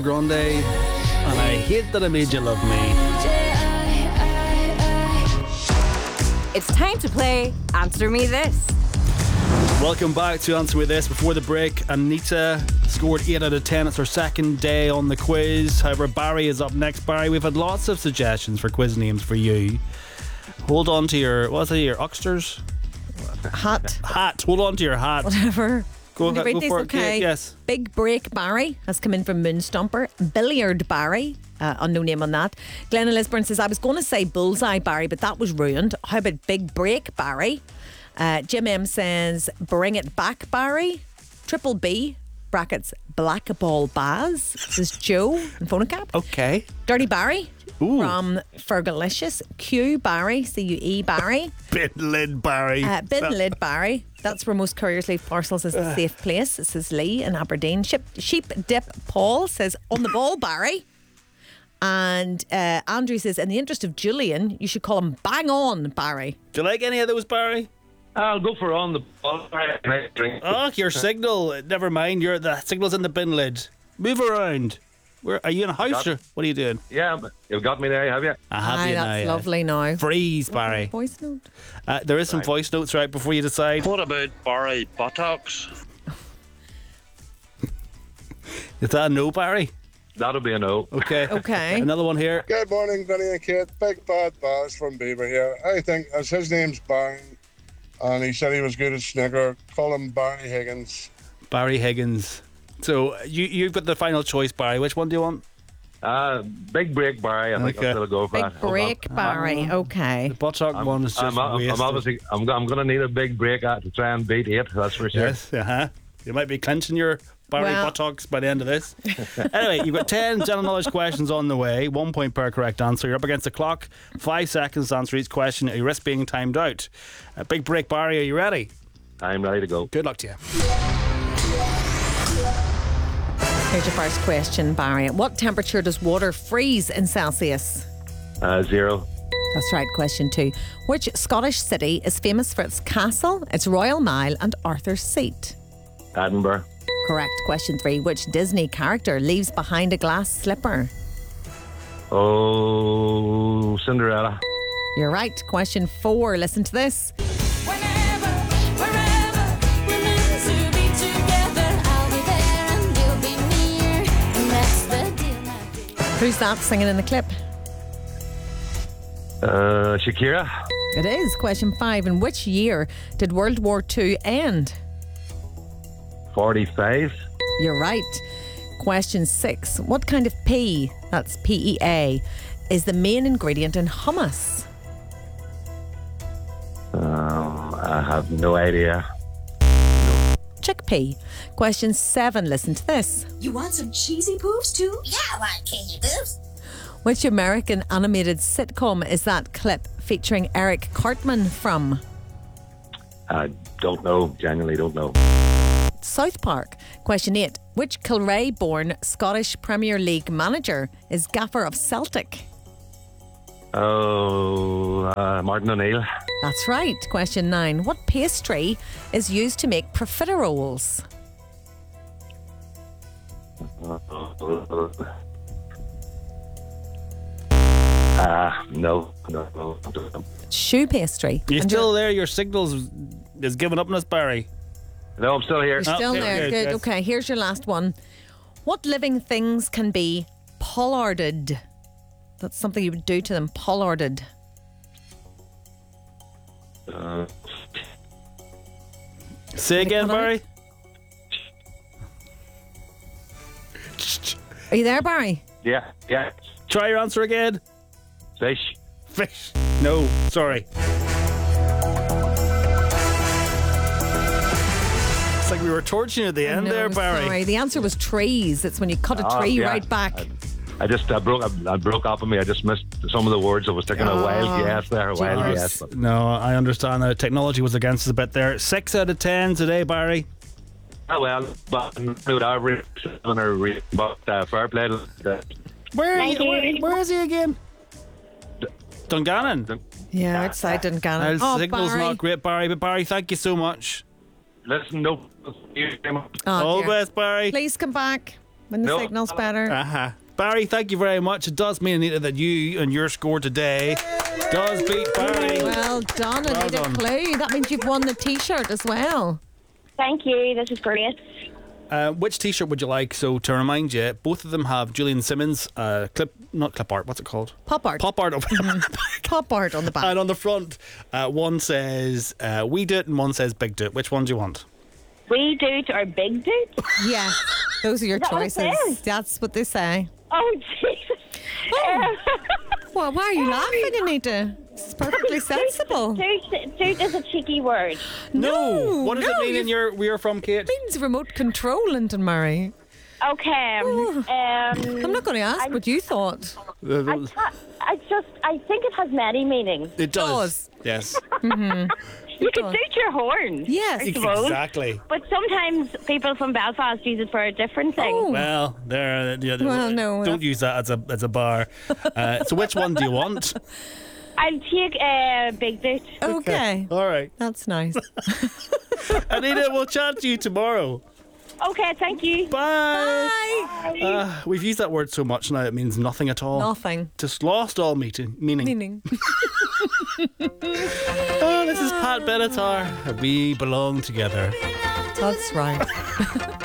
Grande, and I hate that I made you love me. It's time to play Answer Me This. Welcome back to Answer Me This. Before the break, Anita scored 8 out of 10. It's her second day on the quiz. However, Barry is up next. Barry, we've had lots of suggestions for quiz names for you. Hold on to your, what's it, your Oxters? Hat. Hold on to your hat. Whatever. Go for for it. Okay. Yes. Big Break Barry has come in from Moonstomper. Billiard Barry, unknown name on that. Glenn Lisburn says, I was going to say Bullseye Barry, but that was ruined. How about Big Break Barry? Jim M says, Bring It Back Barry. Triple B, brackets, Black Ball Baz. This is Joe and Phonocap. Okay. Dirty Barry. Ooh. From Fergalicious. Q Barry, CUE Barry. Bin Lid Barry. Bin Lid Barry. That's where most couriers leave parcels, is a safe place. This is Lee in Aberdeen. Sheep Dip Paul says, On the ball, Barry. And Andrew says, in the interest of Julian, you should call him Bang On, Barry. Do you like any of those, Barry? I'll go for on the ball. Oh, your signal. Never mind. The signal's in the bin lid. Move around. Where are you in a house or what are you doing? Yeah, you've got me there, have you? I have you now. That's lovely now. Freeze, Barry. Voice note. There is some voice notes right before you decide. What about Barry Buttocks? Is that a no, Barry? That'll be a no. Okay. Okay. Another one here. Good morning, Vinny and Kate. Big Bad Baz from Beaver here. I think, as his name's Barry, and he said he was good at snooker, call him Barry Higgins. Barry Higgins. So you've got the final choice, Barry. Which one do you want? Big Break Barry. I think I'll still go for Big that. Break Barry. Okay. The buttock one is just I'm obviously I'm going to need a big break out to try and beat 8. That's for sure. Yes. You might be clenching your Barry buttocks by the end of this. Anyway, you've got 10 general knowledge questions on the way. 1 point per correct answer. You're up against the clock. 5 seconds to answer each question. You risk being timed out. Big Break Barry, are you ready? I'm ready to go. Good luck to you. Here's your first question, Barry. At what temperature does water freeze in Celsius? 0. That's right. Question 2. Which Scottish city is famous for its castle, its Royal Mile, and Arthur's Seat? Edinburgh. Correct. Question 3. Which Disney character leaves behind a glass slipper? Oh, Cinderella. You're right. Question 4. Listen to this. Whenever, wherever, we're meant to be together. I'll be there and you'll be near. And that's the deal, my dear. Who's that singing in the clip? Shakira. It is. Question 5. In which year did World War II end? 45. You're right. Question 6. What kind of pea, that's PEA, is the main ingredient in hummus? I have no idea. Chickpea. Question 7. Listen to this. You want some cheesy poofs too? Yeah, I want cheesy poofs. Which American animated sitcom is that clip featuring Eric Cartman from? I don't know. Genuinely don't know. South Park. Question 8. Which Kilray-born Scottish Premier League manager is gaffer of Celtic? Oh, Martin O'Neill. That's right. Question 9. What pastry is used to make profiteroles? No. Shoe pastry. You And still there? Your signals is giving up on us, Barry. No, I'm still here. You're still Okay, there. good, Good. yes. Okay, here's your last one. What living things can be pollarded? That's something you would do to them. Pollarded. Say again, colour? Barry. Are you there, Barry? Yeah. Try your answer again. Fish. Fish. No, sorry. It's like we were torching you at the end No, there, Barry. Sorry, the answer was trees. It's when you cut a tree yeah. right back. I broke up on me. I just missed some of the words. I was taking a wild guess there. A wild guess. But No, I understand that technology was against us a bit there. 6 out of 10 today, Barry. oh well, but fair play. Where is he again? Dungannon. Yeah, outside Dungannon. The signal's Barry. not great, Barry, but Barry, thank you so much. Listen, no. Oh, All the dear. best, Barry. Please come back. when the No. signal's better. Uh-huh. Barry, thank you very much. It does mean, Anita, that you and your score today does beat Barry. Well done, Well Anita done. Clue. That means you've won the T-shirt as well. Thank you. This is great. Which T-shirt would you like? So to remind you, both of them have Julian Simmons not clip art. What's it called? Pop art. Pop art. Pop art on the back. And on the front, one says "We Do It" and one says "Big Do It." Which one do you want? We Doot or Big Doot? Yeah, those are your that what it choices. says? That's what they say. Oh, Jesus. Well, why are you laughing, Anita? It's perfectly sensible. Doot is a cheeky word. No. What does it mean in you've- where you're from, Kate? It means remote control, Linton Murray. Okay. I'm not going to ask what you thought. I think it has many meanings. It does. Yes. You can doot your horn. Yes. I suppose. Exactly. But sometimes people from Belfast use it for a different thing. Oh. Well, there. Well, no, Don't use that as a bar. So which one do you want? I'll take Big Doot. Okay. All right. That's nice. Anita, we'll chat to you tomorrow. Okay, thank you. Bye. Bye. We've used that word so much now it means nothing at all. Nothing. Just lost all meaning. Meaning. Oh, this is Pat Benatar. We belong together. That's right.